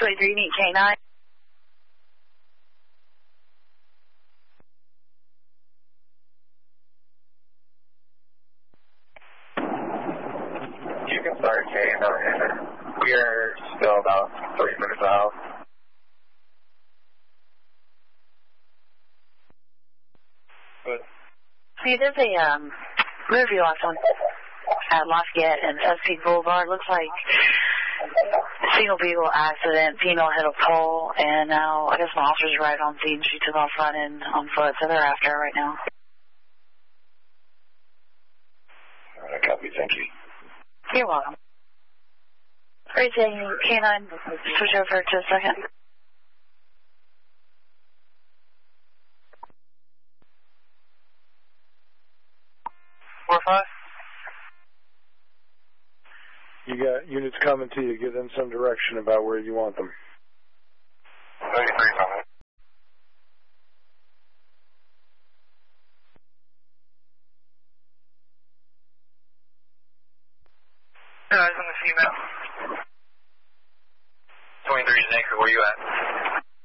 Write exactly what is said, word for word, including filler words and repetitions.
twenty-three, need K nine. You can start K nine. We are still about three minutes out. Good. Hey, there's a um, movie loss on at Lafayette and Chesapeake Boulevard. Looks like a single vehicle accident. Female hit a pole, and now I guess the officer's right on scene. She took off running on foot, so they're after her right now. All right, copy. Thank you. You're welcome. Raising K nine, switch over to a second. Four five. You got units coming to you. Give them some direction about where you want them. thirty-three coming. Eyes on the female. twenty-three is anchor. Where you at?